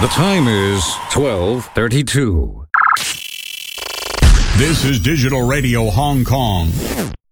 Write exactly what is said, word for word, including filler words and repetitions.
The time is twelve thirty-two. This is Digital Radio Hong Kong.